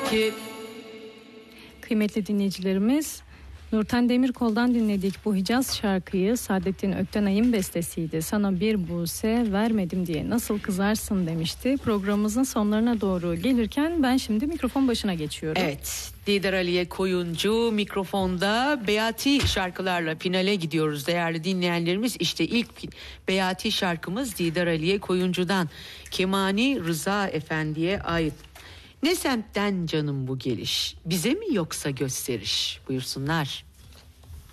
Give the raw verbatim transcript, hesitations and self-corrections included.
ki. Kıymetli dinleyicilerimiz, Nurten Demirkol'dan dinledik bu Hicaz şarkıyı. Saadettin Öktenay'ın bestesiydi. Sana bir buse vermedim diye nasıl kızarsın demişti. Programımızın sonlarına doğru gelirken ben şimdi mikrofon başına geçiyorum. Evet, Didar Aliye Koyuncu mikrofonda. Beyati şarkılarla finale gidiyoruz değerli dinleyenlerimiz. İşte ilk Beyati şarkımız Didar Aliye Koyuncu'dan. Kemani Rıza Efendi'ye ait. Ne semtten canım bu geliş, bize mi yoksa gösteriş? Buyursunlar.